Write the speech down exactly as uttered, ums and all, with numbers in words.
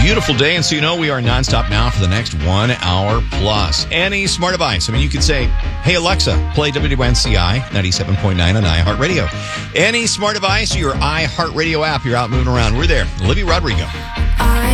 beautiful day, and so you know we are nonstop now for the next one hour plus. Any smart device. I mean, you could say, hey, Alexa, play W W N C I ninety-seven point nine on iHeartRadio. Any smart device or your iHeartRadio app, you're out moving around. We're there. Olivia Rodrigo.